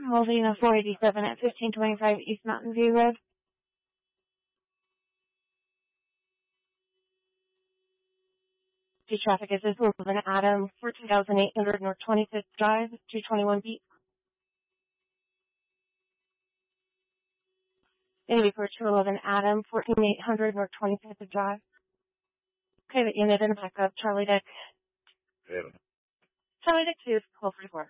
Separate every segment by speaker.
Speaker 1: Holding a 487 at 1525 East Mountain View Road. Traffic is this Wilson Adam, 14,800 North 25th Drive, 221 feet. Navy for 211 Adam, 14,800 North 25th Drive. Okay, the unit in backup, Charlie Deck.
Speaker 2: Yeah.
Speaker 1: Charlie Deck 2, 1234.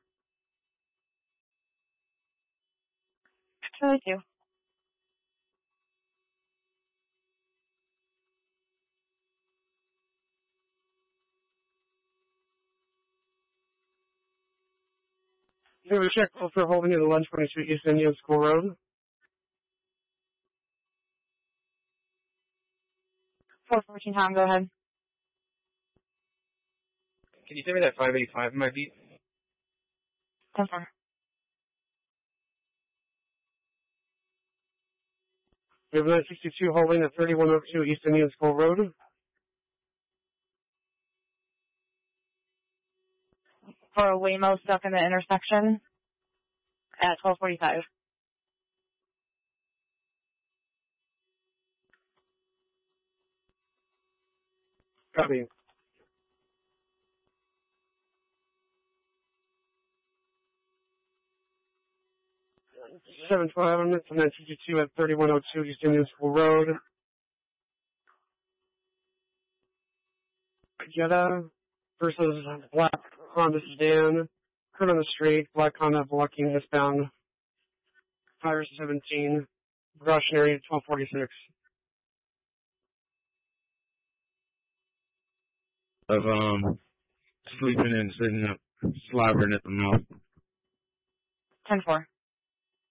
Speaker 1: Charlie 2.
Speaker 3: Here we check for holding in the 122 East Indian School Road.
Speaker 1: 414 Tom, go ahead.
Speaker 2: Can you tell me that 585 might be?
Speaker 1: Confirm.
Speaker 3: We have 962 holding at 3102 East Indian School Road.
Speaker 1: For a Waymo stuck in the intersection at 1245.
Speaker 3: Copy. Seven 5 minutes and 962 at 3102 East Indian School Road. Jetta versus black Honda sedan. Current on the street, black Honda blocking eastbound. Fire 17. Progression area 1246.
Speaker 2: Of, sleeping and sitting up, slobbering at the mouth.
Speaker 1: 10-4.